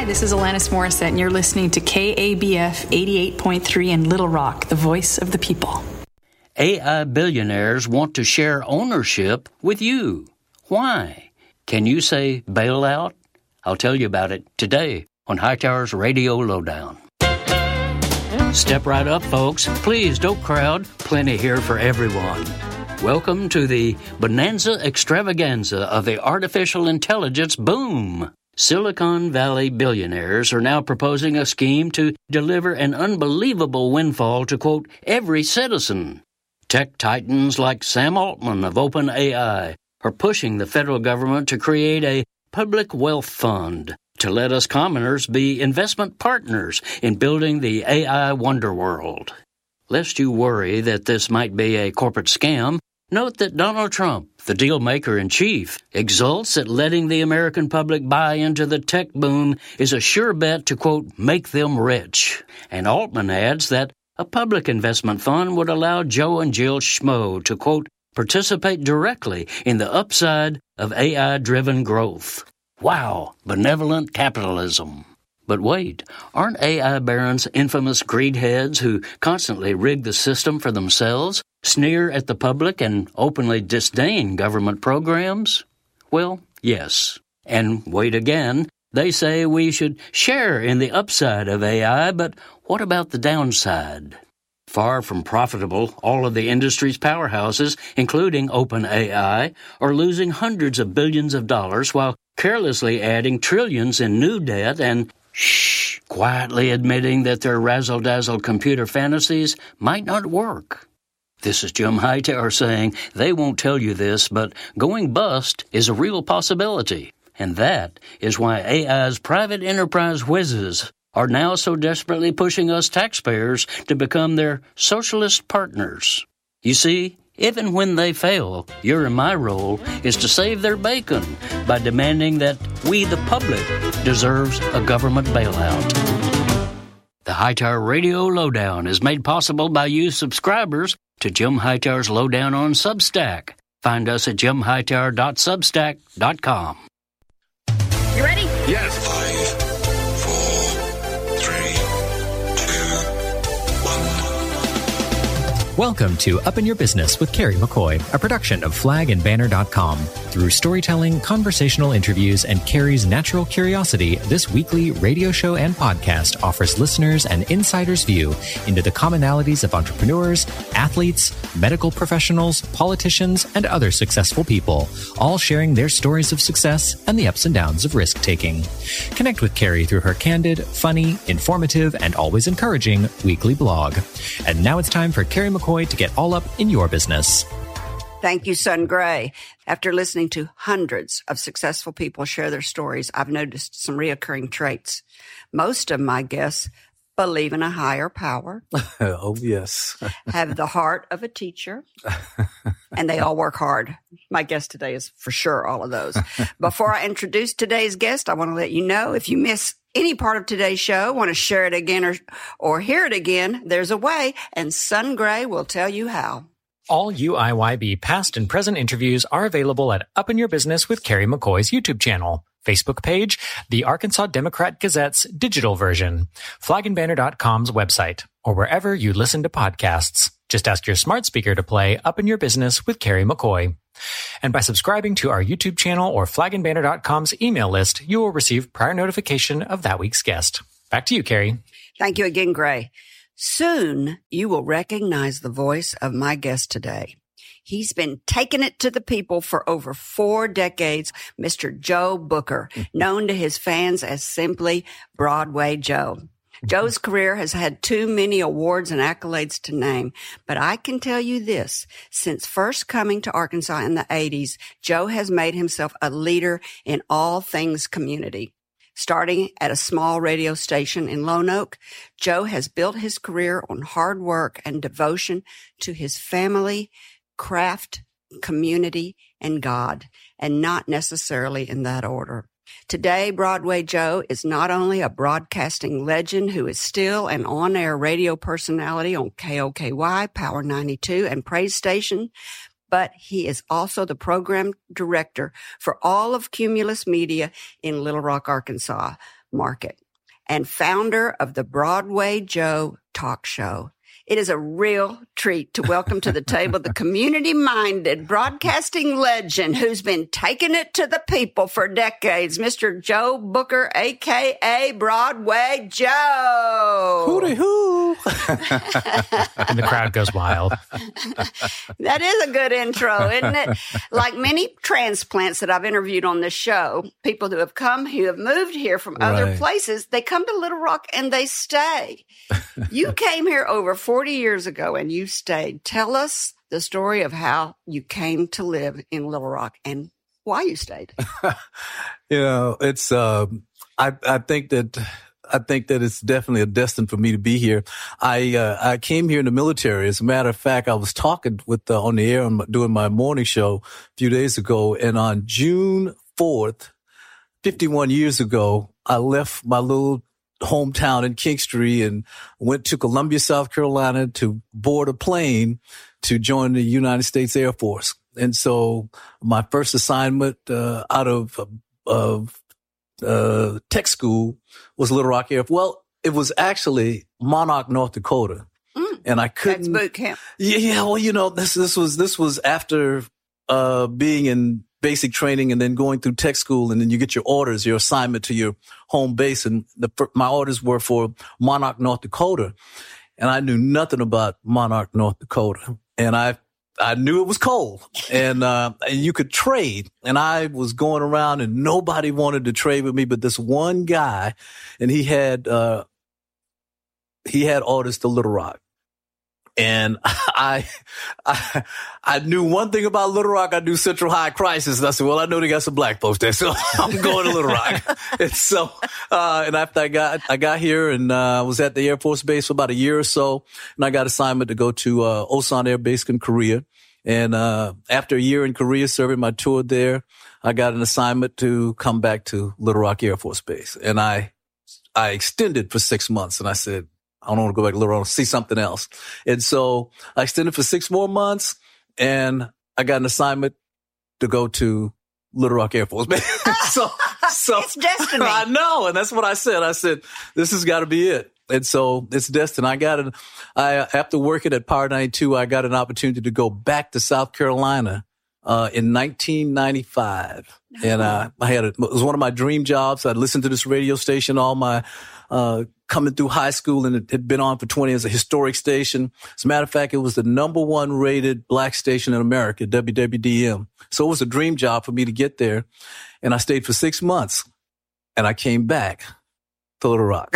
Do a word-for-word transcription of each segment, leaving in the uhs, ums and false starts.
this is Alanis Morissette, and you're listening to K A B F eighty-eight point three in Little Rock, the voice of the people. A I billionaires want to share ownership with you. Why? Can you say bailout? I'll tell you about it today on Hightower's Radio Lowdown. Step right up, folks. Please don't crowd. Plenty here for everyone. Welcome to the bonanza extravaganza of the artificial intelligence boom. Silicon Valley billionaires are now proposing a scheme to deliver an unbelievable windfall to, quote, every citizen. Tech titans like Sam Altman of OpenAI are pushing the federal government to create a public wealth fund to let us commoners be investment partners in building the A I wonder world. Lest you worry that this might be a corporate scam, note that Donald Trump, the deal-maker-in-chief, exults at letting the American public buy into the tech boom is a sure bet to, quote, make them rich. And Altman adds that a public investment fund would allow Joe and Jill Schmo to, quote, participate directly in the upside of A I-driven growth. Wow, benevolent capitalism. But wait, aren't A I barons infamous greedheads who constantly rig the system for themselves, sneer at the public, and openly disdain government programs? Well, yes. And wait again, they say we should share in the upside of A I, but what about the downside? Far from profitable, all of the industry's powerhouses, including OpenAI, are losing hundreds of billions of dollars while carelessly adding trillions in new debt and shh, quietly admitting that their razzle-dazzle computer fantasies might not work. This is Jim Hightower saying they won't tell you this, but going bust is a real possibility. And that is why A I's private enterprise whizzes are now so desperately pushing us taxpayers to become their socialist partners. You see, even when they fail, your and my role is to save their bacon by demanding that we, the public, deserves a government bailout. The Hightower Radio Lowdown is made possible by you subscribers to Jim Hightower's Lowdown on Substack. Find us at jim hightower dot substack dot com. You ready? Yes. Five, four, three, two, one. Welcome to Up in Your Business with Carrie McCoy, a production of flag and banner dot com. Through storytelling, conversational interviews, and Carrie's natural curiosity, this weekly radio show and podcast offers listeners an insider's view into the commonalities of entrepreneurs, athletes, medical professionals, politicians, and other successful people, all sharing their stories of success and the ups and downs of risk-taking. Connect with Carrie through her candid, funny, informative, and always encouraging weekly blog. And now it's time for Carrie McCoy to get all up in your business. Thank you, Son Gray. After listening to hundreds of successful people share their stories, I've noticed some reoccurring traits. Most of my guests believe in a higher power. Oh, yes. Have the heart of a teacher. And they all work hard. My guest today is for sure all of those. Before I introduce today's guest, I want to let you know if you miss any part of today's show, want to share it again or, or hear it again, there's a way, and Son Gray will tell you how. All U I Y B past and present interviews are available at Up in Your Business with Carrie McCoy's YouTube channel, Facebook page, the Arkansas Democrat Gazette's digital version, flag and banner dot com's website, or wherever you listen to podcasts. Just ask your smart speaker to play Up in Your Business with Carrie McCoy. And by subscribing to our YouTube channel or flag and banner dot com's email list, you will receive prior notification of that week's guest. Back to you, Carrie. Thank you again, Gray. Soon you will recognize the voice of my guest today. He's been taking it to the people for over four decades, Mister Joe Booker, known to his fans as simply Broadway Joe. Joe's career has had too many awards and accolades to name, but I can tell you this. Since first coming to Arkansas in the eighties, Joe has made himself a leader in all things community. Starting at a small radio station in Lone Oak, Joe has built his career on hard work and devotion to his family, craft, community, and God, and not necessarily in that order. Today, Broadway Joe is not only a broadcasting legend who is still an on-air radio personality on K O K Y, Power ninety-two, and Praise Station, but he is also the program director for all of Cumulus Media in Little Rock, Arkansas. market and founder of the Broadway Joe talk show. It is a real treat to welcome to the table the community-minded broadcasting legend who's been taking it to the people for decades, Mister Joe Booker, a k a. Broadway Joe. Hooty hoo. And the crowd goes wild. That is a good intro, isn't it? Like many transplants that I've interviewed on this show, people who have come, who have moved here from other Right. places, they come to Little Rock and they stay. You came here over forty years ago and you stayed. Tell us the story of how you came to live in Little Rock and why you stayed. You know, it's, uh, I, I think that, I think that it's definitely a destined for me to be here. I, uh, I came here in the military. As a matter of fact, I was talking with, uh, on the air and doing my morning show a few days ago. And on June fourth, fifty-one years ago, I left my little hometown in Kingstree and went to Columbia, South Carolina to board a plane to join the United States Air Force. And so my first assignment uh, out of of uh, tech school was Little Rock Air Force. Well, it was actually Monarch, North Dakota. Mm, and I that's couldn't. boot camp. Yeah, yeah. Well, you know, this this was this was after uh, being in basic training and then going through tech school, and then you get your orders, your assignment to your home base. And the, my orders were for Monarch, North Dakota. And I knew nothing about Monarch, North Dakota. And I, I knew it was cold and, uh, and you could trade. And I was going around and nobody wanted to trade with me, but this one guy, and he had, uh, he had orders to Little Rock. And I, I, I knew one thing about Little Rock. I knew Central High Crisis. And I said, well, I know they got some black folks there, so I'm going to Little Rock. And so, uh, and after I got, I got here and, uh, was at the Air Force Base for about a year or so. And I got assignment to go to, uh, Osan Air Base in Korea. And, uh, after a year in Korea serving my tour there, I got an assignment to come back to Little Rock Air Force Base. And I, I extended for six months and I said, I don't want to go back to Little Rock, see something else. And so I extended for six more months and I got an assignment to go to Little Rock Air Force Base. so, so It's destiny. I know. And that's what I said. I said, this has got to be it. And so it's destined. I got it. I, after working at Power ninety-two, I got an opportunity to go back to South Carolina, uh, in nineteen ninety-five. And, uh, I had, a, it was one of my dream jobs. I'd listened to this radio station all my, uh, coming through high school, and it had been on for twenty years, a historic station. As a matter of fact, it was the number one rated black station in America, W W D M. So it was a dream job for me to get there. And I stayed for six months and I came back to Little Rock.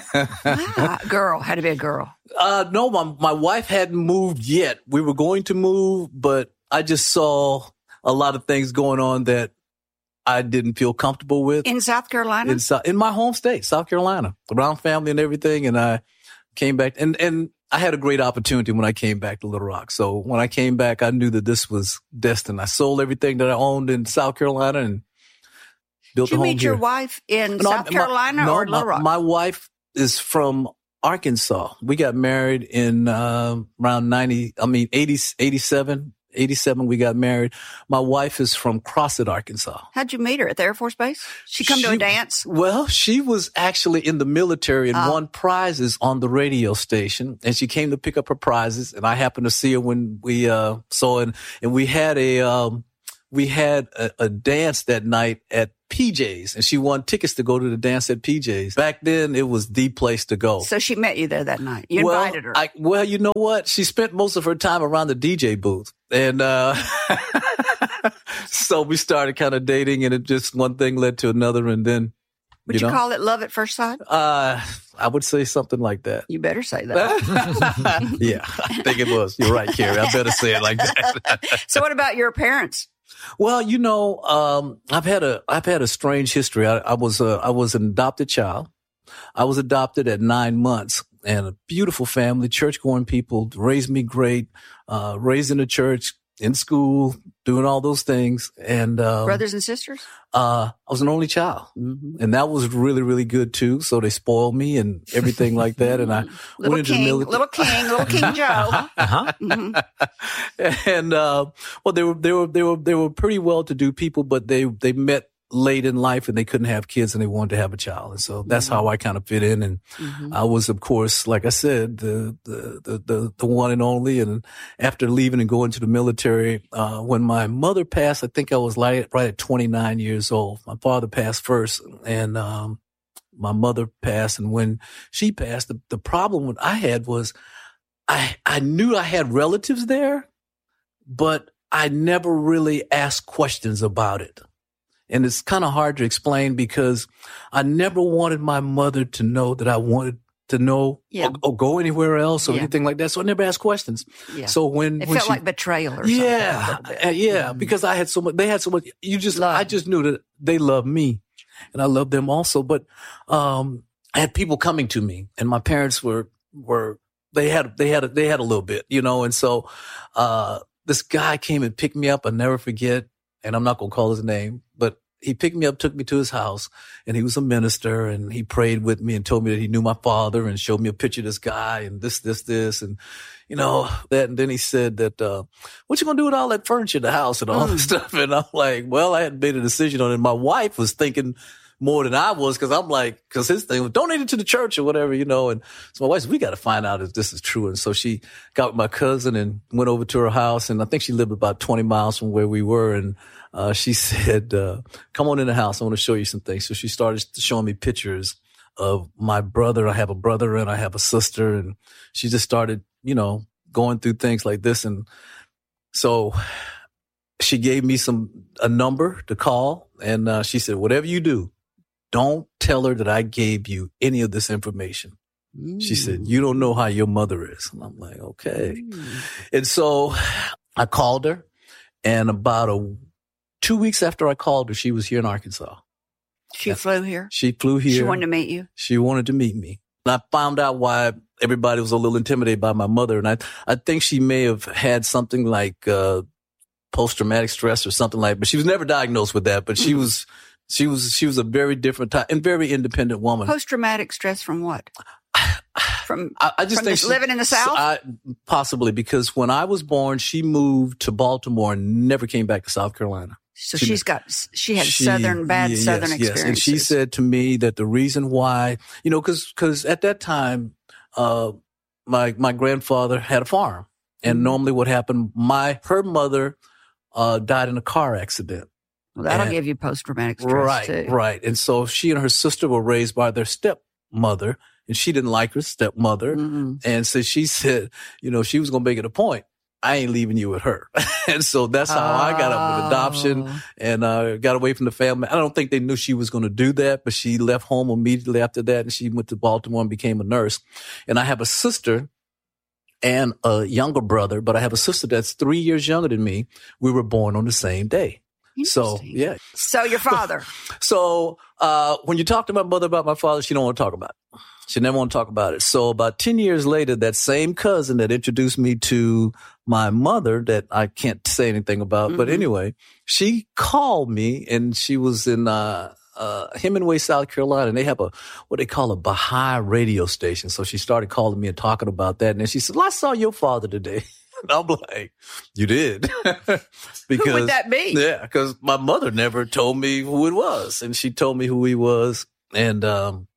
Ah, girl, had to be a girl. Uh, no, my, my wife hadn't moved yet. We were going to move, but I just saw a lot of things going on that I didn't feel comfortable with. In South Carolina? In, in my home state, South Carolina, around family and everything. And I came back and, and I had a great opportunity when I came back to Little Rock. So when I came back, I knew that this was destined. I sold everything that I owned in South Carolina and built Did a you home meet your here. wife in No, South my- Carolina no, or my, Little Rock? My wife is from Arkansas. We got married in uh, around ninety, I mean, eighty, eighty-seven, eighty-seven we got married. My wife is from Crossett, Arkansas. How'd you meet her? At the Air Force Base? She come to a She- dance? Well, she was actually in the military and Oh. won prizes on the radio station, and she came to pick up her prizes. And I happened to see her when we uh, saw it, and we had a um, we had a, a dance that night at P J's, and she won tickets to go to the dance at P J's. Back then, it was the place to go. So she met you there that night. You well, invited her. I, well, you know what? She spent most of her time around the D J booth. And uh so we started kind of dating, and it just one thing led to another. And then, Would you, you know, call it love at first sight? uh, I would say something like that. You better say that. Yeah, I think it was. You're right, Carrie. I better say it like that. So what about your parents? Well, you know, um, I've had a, I've had a strange history. I, I was, a, I was an adopted child. I was adopted at nine months, and a beautiful family, church-going people, raised me great, uh, raised in the church, in school, doing all those things. And, um, Brothers and sisters? uh, I was an only child, Mm-hmm. and that was really, really good too. So they spoiled me and everything like that. And I Little went into the King, military. little King, little King Joe. Uh-huh. Mhm. And, uh, well, they were, they were, they were, they were pretty well-to-do people, but they, they met late in life and they couldn't have kids and they wanted to have a child. And so that's mm-hmm. how I kind of fit in. And mm-hmm. I was, of course, like I said, the, the, the, the, the one and only. And after leaving and going to the military, uh, when my mother passed, I think I was like right at twenty-nine years old. My father passed first and, um, my mother passed. And when she passed, the, the problem what I had was I, I knew I had relatives there, but I never really asked questions about it. And it's kind of hard to explain because I never wanted my mother to know that I wanted to know yeah. or, or go anywhere else or yeah. anything like that. So I never asked questions. Yeah. So when it when felt she, like betrayal or yeah, something. Yeah, yeah, mm-hmm. because I had so much. They had so much. You just, Love. I just knew that they loved me, and I loved them also. But um, I had people coming to me, and my parents were were they had they had a, they had a little bit, you know, and so uh, this guy came and picked me up. I'll never forget. And I'm not going to call his name, but he picked me up, took me to his house, and he was a minister, and he prayed with me and told me that he knew my father and showed me a picture of this guy and this, this, this, and, you know, that. And then he said that, uh, what you going to do with all that furniture in the house and all mm. this stuff? And I'm like, well, I hadn't made a decision on it. My wife was thinking more than I was because I'm like, because his thing was donate it to the church or whatever, you know. And so my wife said, we got to find out if this is true. And so she got with my cousin and went over to her house. And I think she lived about twenty miles from where we were. And uh, she said, uh, come on in the house. I want to show you some things. So she started showing me pictures of my brother. I have a brother and I have a sister. And she just started, you know, going through things like this. And so she gave me some a number to call. And uh, she said, whatever you do, don't tell her that I gave you any of this information. Mm. She said, you don't know how your mother is. And I'm like, okay. Mm. And so I called her, and about a two weeks after I called her, she was here in Arkansas. She and flew here? She flew here. She wanted to meet you? She wanted to meet me. And I found out why everybody was a little intimidated by my mother. And I, I think she may have had something like uh, post-traumatic stress or something like that. But she was never diagnosed with that. But she mm. was... She was she was a very different type and very independent woman. Post-traumatic stress from what? From, I, I just from think she, living in the South? I, possibly, because when I was born, she moved to Baltimore and never came back to South Carolina. So she, she's got, she had she, southern, bad yes, southern yes. experiences. And she said to me that the reason why, you know, because because at that time, uh, my my grandfather had a farm, and mm-hmm. normally what happened, my her mother uh, died in a car accident. Well, that'll and, give you post-traumatic stress, right, too. Right, right. And so she and her sister were raised by their stepmother, and she didn't like her stepmother. Mm-hmm. And so she said, you know, she was going to make it a point. I ain't leaving you with her. And so that's how oh. I got up with adoption and uh, got away from the family. I don't think they knew she was going to do that, but she left home immediately after that, and she went to Baltimore and became a nurse. And I have a sister and a younger brother, but I have a sister that's three years younger than me. We were born on the same day. So, yeah. So your father. so, uh, when you talk to my mother about my father, she don't want to talk about it. She never want to talk about it. So about ten years later, that same cousin that introduced me to my mother that I can't say anything about, mm-hmm. but anyway, she called me and she was in, uh, uh, Hemingway, South Carolina, and they have a, what they call a Baha'i radio station. So she started calling me and talking about that. And then she said, well, I saw your father today. And I'm like, you did? Because, who would that be? Yeah, because my mother never told me who it was. And she told me who he was. And um,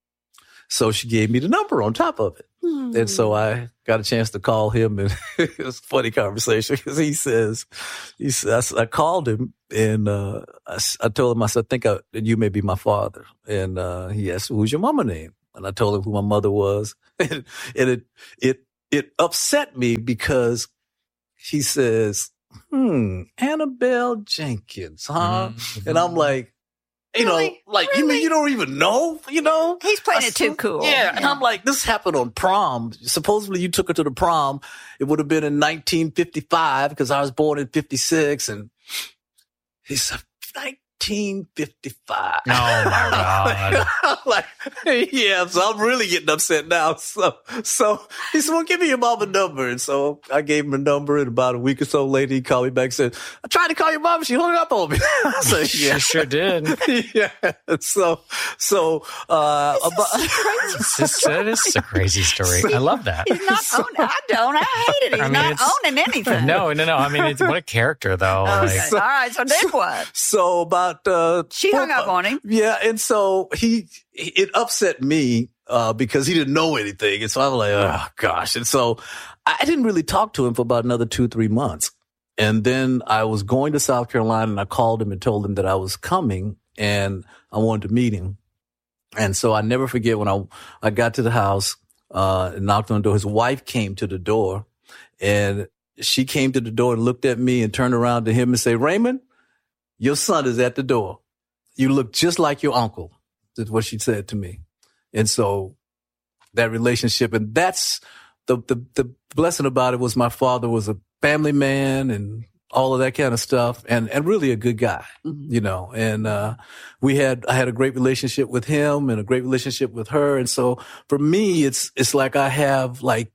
so she gave me the number on top of it. Hmm. And so I got a chance to call him. And it was a funny conversation because he says, he says, I called him and uh, I, I told him, I said, I think I, you may be my father. And uh, he asked, who's your mama name? And I told him who my mother was. and, and it, it, it upset me because he says, hmm, Annabelle Jenkins, huh? Mm-hmm. And I'm like, you really? know, like, really? you mean you don't even know, you know? He's playing I it too cool. Yeah, yeah. And I'm like, this happened on prom. Supposedly you took her to the prom. It would have been in nineteen fifty-five because I was born in fifty-six. And he said, nineteen fifty-five. Oh, my God. I'm like, yeah, so I'm really getting upset now. So, so he said, well, give me your mama number. And so I gave him a number, and about a week or so later, he called me back and said, I tried to call your mom. She hung up on me. I said, yeah. She sure did. Yeah. So, so, uh, about, this is, that is a crazy story. I love that. He's not owning, I don't. I hate it. He's I mean, not owning anything. No, no, no. I mean, it's, what a character, though. Okay. Like, so, all right. So then what? So about about, uh, She hung up on him. Yeah. And so he, it upset me, uh, because he didn't know anything. And so I was like, oh gosh. And so I didn't really talk to him for about another two, three months. And then I was going to South Carolina and I called him and told him that I was coming and I wanted to meet him. And so I never forget when I, I got to the house, uh, and knocked on the door. His wife came to the door and she came to the door and looked at me and turned around to him and said, Raymond, your son is at the door. You look just like your uncle. That's what she said to me. And so that relationship, and that's the, the, the blessing about it was my father was a family man and all of that kind of stuff, and, and really a good guy, mm-hmm. you know, and, uh, we had, I had a great relationship with him and a great relationship with her. And so for me, it's, it's like I have like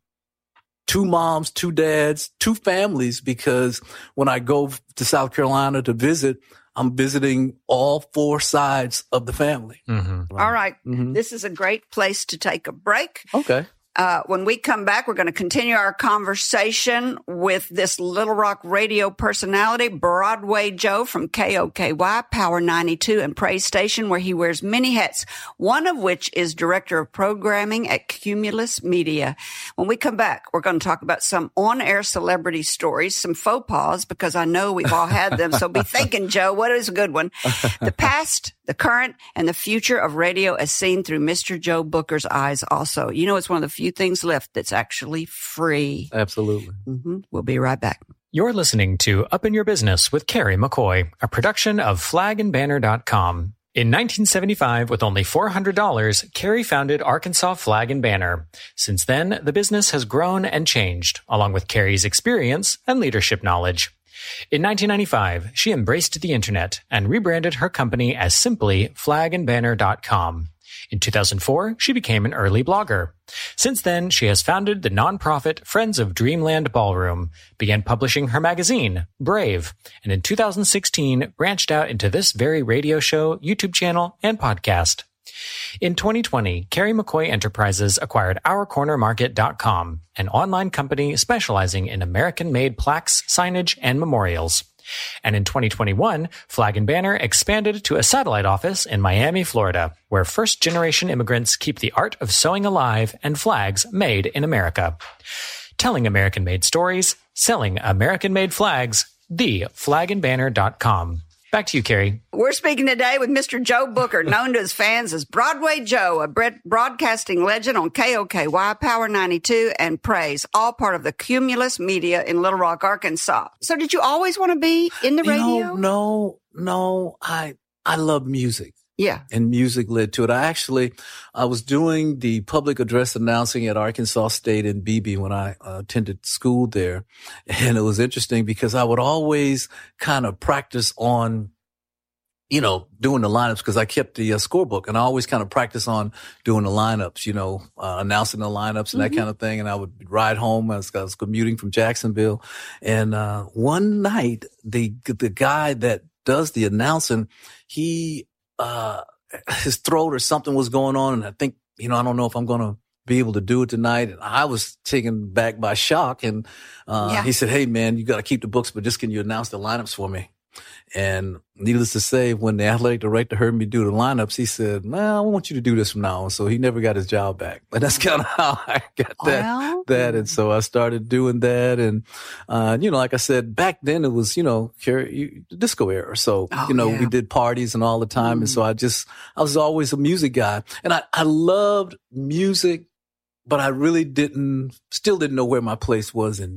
two moms, two dads, two families, because when I go to South Carolina to visit, I'm visiting all four sides of the family. Mm-hmm. All right. Mm-hmm. This is a great place to take a break. Okay. Uh, when we come back, we're going to continue our conversation with this Little Rock radio personality, Broadway Joe from K O K Y, Power ninety-two, and Praise Station, where he wears many hats, one of which is Director of Programming at Cumulus Media. When we come back, we're going to talk about some on-air celebrity stories, some faux pas, because I know we've all had them. So be thinking, Joe, what is a good one? The past, the current, and the future of radio as seen through Mister Joe Booker's eyes also. You know, it's one of the few things left that's actually free. Absolutely. Mm-hmm. We'll be right back. You're listening to Up in Your Business with Carrie McCoy, a production of flag and banner dot com. In nineteen seventy-five, with only four hundred dollars, Carrie founded Arkansas Flag and Banner. Since then, the business has grown and changed, along with Carrie's experience and leadership knowledge. In nineteen ninety-five, she embraced the internet and rebranded her company as simply flag and banner dot com. In two thousand four, she became an early blogger. Since then, she has founded the nonprofit Friends of Dreamland Ballroom, began publishing her magazine, Brave, and in two thousand sixteen branched out into this very radio show, YouTube channel, and podcast. In twenty twenty, Carrie McCoy Enterprises acquired our corner market dot com, an online company specializing in American-made plaques, signage, and memorials. And in twenty twenty-one, Flag and Banner expanded to a satellite office in Miami, Florida, where first-generation immigrants keep the art of sewing alive and flags made in America. Telling American-made stories, selling American-made flags, the flag and banner dot com. Back to you, Carrie. We're speaking today with Mister Joe Booker, known to his fans as Broadway Joe, a broadcasting legend on K O K Y, Power ninety-two, and Praise, all part of the Cumulus Media in Little Rock, Arkansas. So did you always want to be in the you radio? Know, no, no. I I love music. Yeah. And music led to it. I actually, I was doing the public address announcing at Arkansas State in Beebe when I uh, attended school there. And it was interesting because I would always kind of practice on, you know, doing the lineups because I kept the uh, scorebook and I always kind of practice on doing the lineups, you know, uh, announcing the lineups and mm-hmm. that kind of thing. And I would ride home. I was, I was commuting from Jacksonville. And, uh, one night the, the guy that does the announcing, he, uh, his throat or something was going on. And I think, you know, I don't know if I'm going to be able to do it tonight. And I was taken back by shock. And, uh, yeah. he said, hey man, you got to keep the books, but just can you announce the lineups for me? And needless to say, when the athletic director heard me do the lineups, he said, well, I want you to do this from now on. So he never got his job back. But that's kind of how I got that, well, that. And so I started doing that. And, uh, you know, like I said, back then it was, you know, the disco era. So, oh, you know, yeah. we did parties and all the time. Mm. And so I just, I was always a music guy. And I, I loved music, but I really didn't, still didn't know where my place was in